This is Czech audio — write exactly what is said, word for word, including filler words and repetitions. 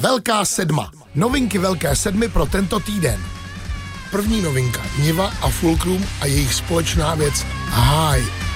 Velká sedma. Novinky Velké sedmy pro tento týden. První novinka. Niva a Fulcrum a jejich společná věc High.